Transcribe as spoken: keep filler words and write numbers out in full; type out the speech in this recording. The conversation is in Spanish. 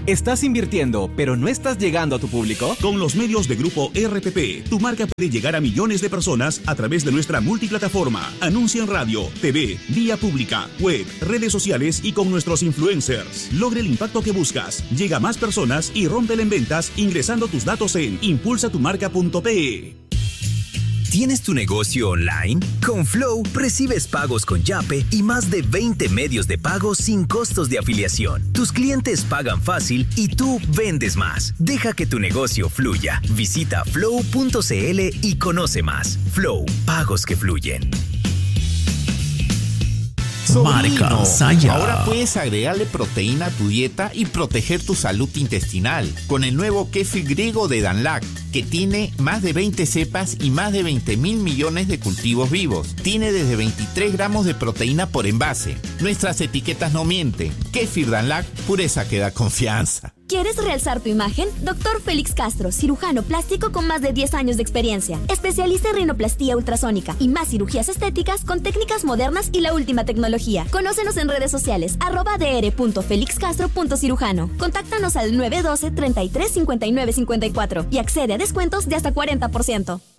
¿Estás invirtiendo, pero no estás llegando a tu público? Con los medios de Grupo R P P, tu marca puede llegar a millones de personas a través de nuestra multiplataforma. Anuncia en radio, T V, vía pública, web, redes sociales y con nuestros influencers. Logre el impacto que buscas. Llega a más personas y rómpela en ventas ingresando tus datos en impulsa tu marca punto pe. ¿Tienes tu negocio online? Con Flow recibes pagos con Yape y más de veinte medios de pago sin costos de afiliación. Tus clientes pagan fácil y tú vendes más. Deja que tu negocio fluya. Visita flow punto cl y conoce más. Flow, pagos que fluyen. Marca Saya. Ahora puedes agregarle proteína a tu dieta y proteger tu salud intestinal con el nuevo kéfir griego de Danlac, que tiene más de veinte cepas y más de veinte mil millones de cultivos vivos. Tiene desde veintitrés gramos de proteína por envase. Nuestras etiquetas no mienten. Kéfir Danlac, pureza que da confianza. ¿Quieres realzar tu imagen? Doctor Félix Castro, cirujano plástico con más de diez años de experiencia. Especialista en rinoplastía ultrasónica y más cirugías estéticas con técnicas modernas y la última tecnología. Conócenos en redes sociales, arroba dr punto felix castro punto cirujano. Contáctanos al nueve uno dos, treinta y tres, cincuenta y nueve cincuenta y cuatro y accede a descuentos de hasta cuarenta por ciento.